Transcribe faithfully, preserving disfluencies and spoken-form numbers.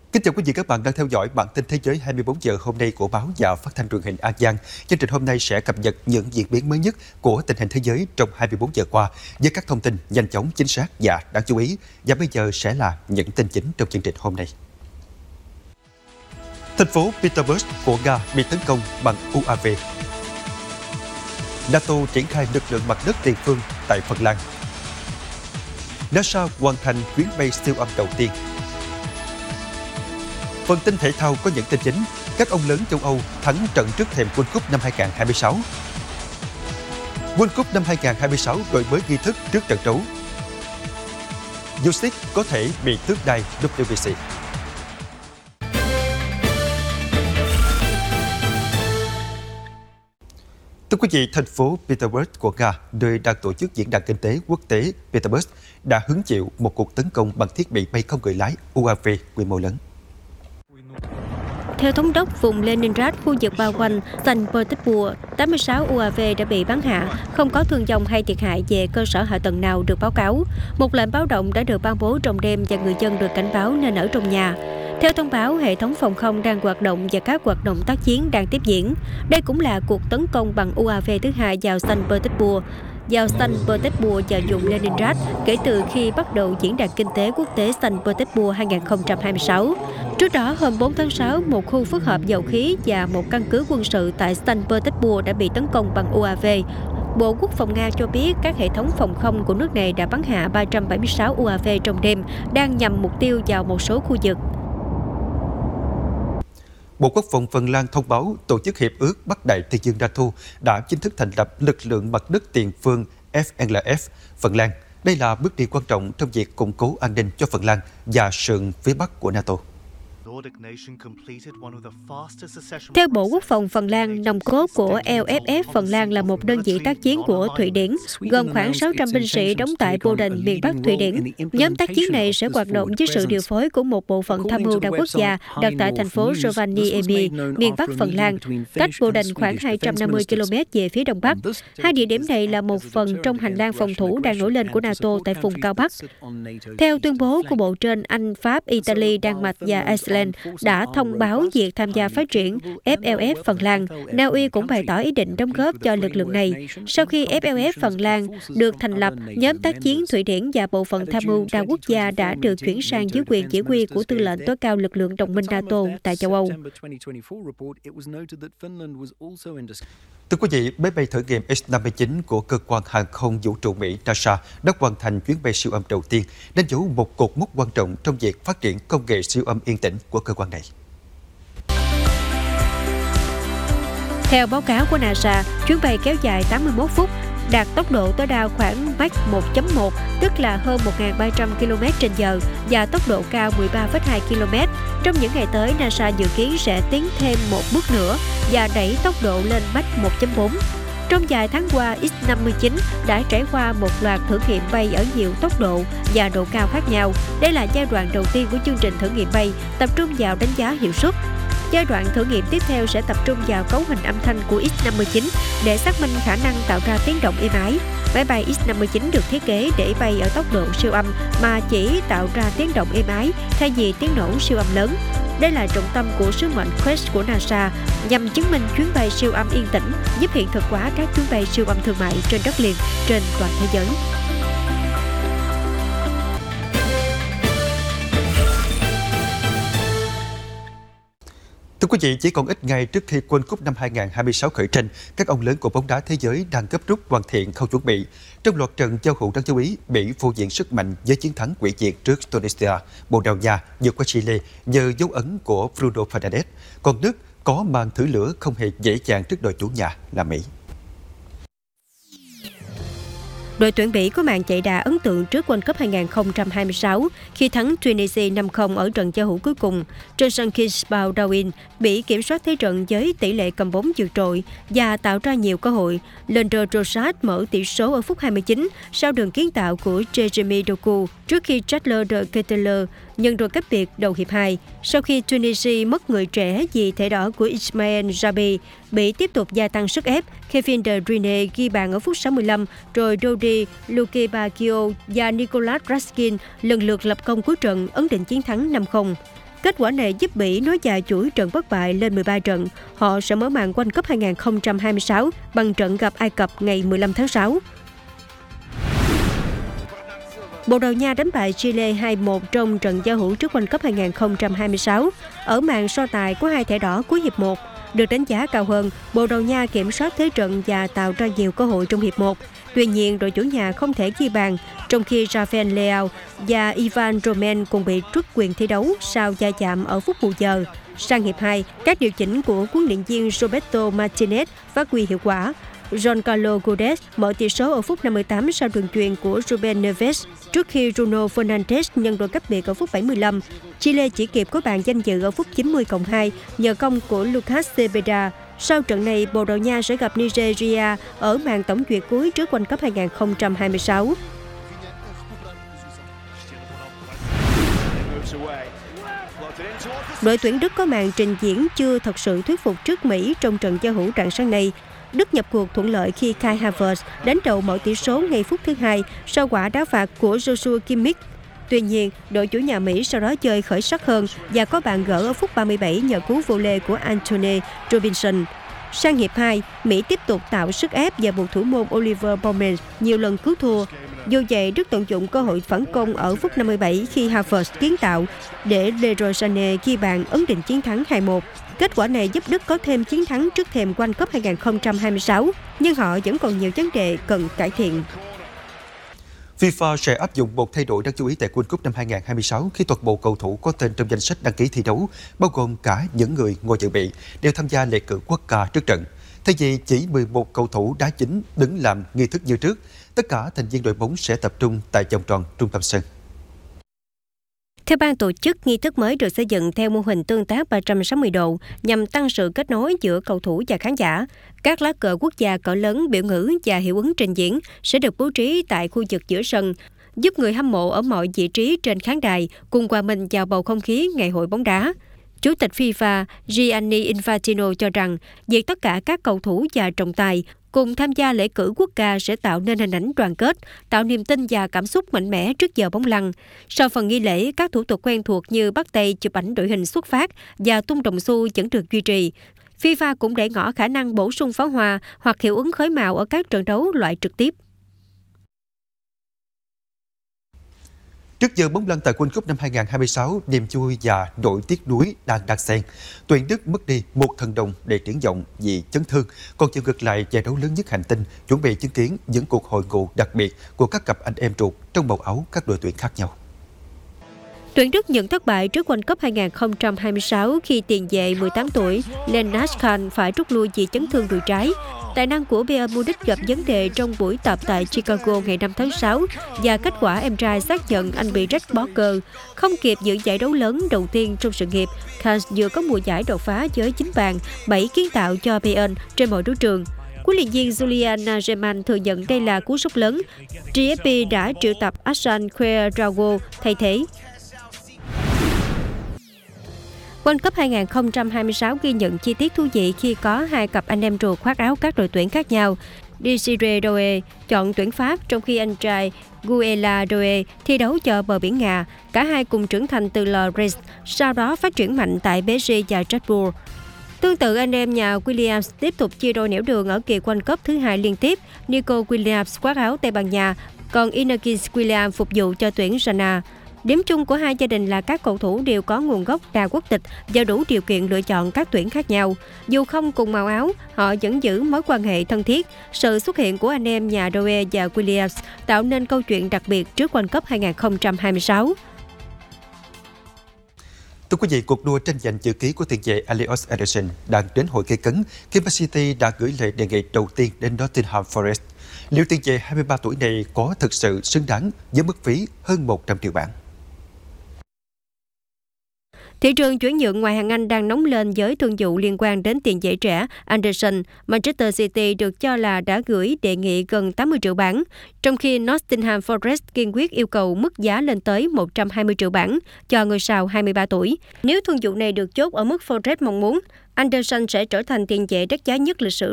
Kính chào quý vị, các bạn đang theo dõi bản tin Thế giới hai mươi bốn giờ hôm nay của báo và phát thanh truyền hình An Giang. Chương trình hôm nay sẽ cập nhật những diễn biến mới nhất của tình hình thế giới trong hai mươi bốn giờ qua với các thông tin nhanh chóng, chính xác và đáng chú ý. Và bây giờ sẽ là những tin chính trong chương trình hôm nay. Thành phố Petersburg của Nga bị tấn công bằng u a vê. NATO triển khai lực lượng mặt đất tiền phương tại Phần Lan. NASA hoàn thành chuyến bay siêu âm đầu tiên. Phần tin thể thao có những tin chính: các ông lớn châu Âu thắng trận trước thềm World Cup năm hai không hai sáu. World Cup năm hai không hai sáu đổi mới nghi thức trước trận đấu. u ét i xê có thể bị tước đai vê kép xê. Thưa quý vị, thành phố Petersburg của Nga, nơi đang tổ chức diễn đàn kinh tế quốc tế Petersburg, đã hứng chịu một cuộc tấn công bằng thiết bị bay không người lái u a vê quy mô lớn. Theo thống đốc vùng Leningrad, khu vực bao quanh Saint Petersburg, tám mươi sáu u a vê đã bị bắn hạ, không có thương vong hay thiệt hại về cơ sở hạ tầng nào được báo cáo. Một lệnh báo động đã được ban bố trong đêm và người dân được cảnh báo nên ở trong nhà. Theo thông báo, hệ thống phòng không đang hoạt động và các hoạt động tác chiến đang tiếp diễn. Đây cũng là cuộc tấn công bằng u a vê thứ hai vào Saint Petersburg. vào Saint Petersburg và vùng Leningrad kể từ khi bắt đầu diễn đàn kinh tế quốc tế Saint Petersburg hai không hai sáu. Trước đó, hôm bốn tháng sáu, một khu phức hợp dầu khí và một căn cứ quân sự tại Saint Petersburg đã bị tấn công bằng u a vê. Bộ Quốc phòng Nga cho biết các hệ thống phòng không của nước này đã bắn hạ ba trăm bảy mươi sáu u a vê trong đêm, đang nhằm mục tiêu vào một số khu vực. Bộ Quốc phòng Phần Lan thông báo Tổ chức Hiệp ước Bắc Đại Tây Dương NATO đã chính thức thành lập lực lượng mặt đất tiền phương ép lờ ép Phần Lan. Đây là bước đi quan trọng trong việc củng cố an ninh cho Phần Lan và sườn phía Bắc của NATO. Theo Bộ Quốc phòng Phần Lan, nòng cốt của lờ ép ép Phần Lan là một đơn vị tác chiến của Thụy Điển, gồm khoảng sáu trăm binh sĩ đóng tại Boden, miền Bắc Thụy Điển. Nhóm tác chiến này sẽ hoạt động dưới sự điều phối của một bộ phận tham mưu đa quốc gia đặt tại thành phố Rovaniemi, miền Bắc Phần Lan, cách Boden khoảng hai trăm năm mươi ki lô mét về phía đông bắc. Hai địa điểm này là một phần trong hành lang phòng thủ đang nổi lên của NATO tại vùng cao Bắc. Theo tuyên bố của Bộ trên, Anh, Pháp, Italy, Đan Mạch và Iceland đã thông báo việc tham gia phát triển ép lờ ép Phần Lan. Na Uy cũng bày tỏ ý định đóng góp cho lực lượng này. Sau khi ép lờ ép Phần Lan được thành lập, nhóm tác chiến Thụy Điển và bộ phận tham mưu đa quốc gia đã được chuyển sang dưới quyền chỉ huy của tư lệnh tối cao lực lượng đồng minh NATO tại châu Âu. Thưa quý vị, máy bay thử nghiệm X năm mươi chín của cơ quan hàng không vũ trụ Mỹ NASA đã hoàn thành chuyến bay siêu âm đầu tiên, đánh dấu một cột mốc quan trọng trong việc phát triển công nghệ siêu âm yên tĩnh của cơ quan này. Theo báo cáo của NASA, chuyến bay kéo dài tám mươi mốt phút, đạt tốc độ tối đa khoảng Mach một chấm một, tức là hơn một nghìn ba trăm ki lô mét trên giờ và tốc độ cao mười ba phẩy hai ki lô mét. Trong những ngày tới, NASA dự kiến sẽ tiến thêm một bước nữa và đẩy tốc độ lên Mach một chấm bốn. Trong vài tháng qua, X năm mươi chín đã trải qua một loạt thử nghiệm bay ở nhiều tốc độ và độ cao khác nhau. Đây là giai đoạn đầu tiên của chương trình thử nghiệm bay, tập trung vào đánh giá hiệu suất. Giai đoạn thử nghiệm tiếp theo sẽ tập trung vào cấu hình âm thanh của X năm mươi chín để xác minh khả năng tạo ra tiếng động êm ái. Máy bay X năm mươi chín được thiết kế để bay ở tốc độ siêu âm mà chỉ tạo ra tiếng động êm ái thay vì tiếng nổ siêu âm lớn. Đây là trọng tâm của sứ mệnh Quest của NASA nhằm chứng minh chuyến bay siêu âm yên tĩnh, giúp hiện thực hóa các chuyến bay siêu âm thương mại trên đất liền trên toàn thế giới. Thưa quý vị, chỉ còn ít ngày trước khi World Cup năm hai không hai sáu khởi tranh, các ông lớn của bóng đá thế giới đang gấp rút hoàn thiện khâu chuẩn bị. Trong loạt trận giao hữu đáng chú ý, Mỹ phô diễn sức mạnh với chiến thắng hủy diệt trước Tunisia, Bồ Đào Nha vượt qua Chile nhờ dấu ấn của Bruno Fernandes. Còn Đức có màn thử lửa không hề dễ dàng trước đội chủ nhà là Mỹ. Đội tuyển Bỉ có màn chạy đà ấn tượng trước World Cup hai không hai sáu khi thắng Tunisia năm không ở trận giao hữu cuối cùng. Trên sân Kitzbühel Darwin, Bỉ kiểm soát thế trận với tỷ lệ cầm bóng vượt trội và tạo ra nhiều cơ hội. Leandro Trossard mở tỷ số ở phút hai mươi chín sau đường kiến tạo của Jeremy Doku trước khi Charles de Ketelaere nhân rồi cách biệt đầu hiệp hai. Sau khi Tunisia mất người trẻ vì thẻ đỏ của Ismail Jabi, Bỉ tiếp tục gia tăng sức ép. Kevin De Bruyne ghi bàn ở phút sáu mươi lăm, rồi Dodi, Luke Bacchio và Nicolas Raskin lần lượt lập công cuối trận ấn định chiến thắng năm không. Kết quả này giúp Bỉ nối dài chuỗi trận bất bại lên mười ba trận. Họ sẽ mở màn World Cup hai không hai sáu bằng trận gặp Ai Cập ngày mười lăm tháng sáu. Bồ Đào Nha đánh bại Chile hai một trong trận giao hữu trước World Cup hai không hai sáu. Ở màn so tài có hai thẻ đỏ cuối hiệp một. Được đánh giá cao hơn, Bồ Đào Nha kiểm soát thế trận và tạo ra nhiều cơ hội trong hiệp một. Tuy nhiên, đội chủ nhà không thể ghi bàn, trong khi Rafael Leao và Ivan Roman cùng bị truất quyền thi đấu sau va chạm ở phút bù giờ. Sang hiệp hai, các điều chỉnh của huấn luyện viên Roberto Martinez phát huy hiệu quả. Giancarlo Godes mở tỷ số ở phút năm mươi tám sau đường chuyền của Ruben Neves, trước khi Bruno Fernandes nhân đôi cách biệt ở phút bảy mươi lăm. Chile chỉ kịp có bàn danh dự ở phút chín mươi cộng hai nhờ công của Lucas Cepeda. Sau trận này, Bồ Đào Nha sẽ gặp Nigeria ở màn tổng duyệt cuối trước World Cup hai không hai sáu. Đội tuyển Đức có màn trình diễn chưa thật sự thuyết phục trước Mỹ trong trận giao hữu rạng sáng nay. Đức nhập cuộc thuận lợi khi Kai Havertz đánh đầu mở tỷ số ngay phút thứ hai sau quả đá phạt của Joshua Kimmich. Tuy nhiên, đội chủ nhà Mỹ sau đó chơi khởi sắc hơn và có bàn gỡ ở phút ba mươi bảy nhờ cú vô lê của Anthony Robinson. Sang hiệp hai, Mỹ tiếp tục tạo sức ép và buộc thủ môn Oliver Baumann nhiều lần cứu thua. Dù vậy, Đức tận dụng cơ hội phản công ở phút năm mươi bảy khi Havertz kiến tạo để Leroy Sané ghi bàn ấn định chiến thắng hai một. Kết quả này giúp Đức có thêm chiến thắng trước thềm World Cup hai không hai sáu, nhưng họ vẫn còn nhiều vấn đề cần cải thiện. FIFA sẽ áp dụng một thay đổi đáng chú ý tại World Cup năm hai không hai sáu khi toàn bộ cầu thủ có tên trong danh sách đăng ký thi đấu, bao gồm cả những người ngồi dự bị, đều tham gia lễ cử quốc ca trước trận. Thay vì chỉ mười một cầu thủ đá chính đứng làm nghi thức như trước, tất cả thành viên đội bóng sẽ tập trung tại vòng tròn trung tâm sân. Theo ban tổ chức, nghi thức mới được xây dựng theo mô hình tương tác ba trăm sáu mươi độ nhằm tăng sự kết nối giữa cầu thủ và khán giả. Các lá cờ quốc gia cỡ lớn, biểu ngữ và hiệu ứng trình diễn sẽ được bố trí tại khu vực giữa sân, giúp người hâm mộ ở mọi vị trí trên khán đài cùng hòa mình vào bầu không khí ngày hội bóng đá. Chủ tịch FIFA Gianni Infantino cho rằng việc tất cả các cầu thủ và trọng tài cùng tham gia lễ cử quốc ca sẽ tạo nên hình ảnh đoàn kết, tạo niềm tin và cảm xúc mạnh mẽ trước giờ bóng lăn. Sau phần nghi lễ, các thủ tục quen thuộc như bắt tay chụp ảnh đội hình xuất phát và tung đồng xu vẫn được duy trì. FIFA cũng để ngỏ khả năng bổ sung pháo hoa hoặc hiệu ứng khói màu ở các trận đấu loại trực tiếp. Trước giờ bóng lăn tại World Cup năm hai không hai sáu, niềm vui và nỗi tiếc nuối đang đan xen. Tuyển Đức mất đi một thần đồng để triển vọng vì chấn thương, còn chiều ngược lại giải đấu lớn nhất hành tinh chuẩn bị chứng kiến những cuộc hội ngộ đặc biệt của các cặp anh em ruột trong màu áo các đội tuyển khác nhau. Tuyển Đức nhận thất bại trước World Cup hai không hai sáu khi tiền vệ mười tám tuổi Lennart Kahn phải rút lui vì chấn thương đùi trái. Tài năng của Bayern Munich gặp vấn đề trong buổi tập tại Chicago ngày năm tháng sáu và kết quả em trai xác nhận anh bị rách bó cơ. Không kịp dự giải đấu lớn đầu tiên trong sự nghiệp, Kahn vừa có mùa giải đột phá với chín bàn, bảy kiến tạo cho Bayern trên mọi đấu trường. Huấn luyện viên Julian Nagelsmann thừa nhận đây là cú sốc lớn. giê ép pê đã triệu tập Aslan Kjaerbye thay thế. World Cup hai không hai sáu ghi nhận chi tiết thú vị khi có hai cặp anh em ruột khoác áo các đội tuyển khác nhau. Desiré Doué chọn tuyển Pháp trong khi anh trai Guela Doué thi đấu cho bờ biển Nga. Cả hai cùng trưởng thành từ Le Reims, sau đó phát triển mạnh tại pê ét giê và Strasbourg. Tương tự, anh em nhà Williams tiếp tục chia đôi nẻo đường ở kỳ World Cup thứ hai liên tiếp. Nico Williams khoác áo Tây Ban Nha, còn Inaki Williams phục vụ cho tuyển Ghana. Điểm chung của hai gia đình là các cầu thủ đều có nguồn gốc đa quốc tịch và đủ điều kiện lựa chọn các tuyển khác nhau. Dù không cùng màu áo, họ vẫn giữ mối quan hệ thân thiết. Sự xuất hiện của anh em nhà Doué và Williams tạo nên câu chuyện đặc biệt trước World Cup hai không hai sáu. Thưa quý vị, cuộc đua tranh giành chữ ký của tiền vệ Elliot Anderson đang đến hồi cây cấn khi Man City đã gửi lời đề nghị đầu tiên đến Nottingham Forest. Liệu tiền vệ hai mươi ba tuổi này có thực sự xứng đáng với mức phí hơn một trăm triệu bảng? Thị trường chuyển nhượng ngoại hạng Anh đang nóng lên với thương vụ liên quan đến tiền vệ trẻ Anderson. Manchester City được cho là đã gửi đề nghị gần tám mươi triệu bảng, trong khi Nottingham Forest kiên quyết yêu cầu mức giá lên tới một trăm hai mươi triệu bảng cho ngôi sao hai mươi ba tuổi. Nếu thương vụ này được chốt ở mức Forest mong muốn, Anderson sẽ trở thành tiền vệ đắt giá nhất lịch sử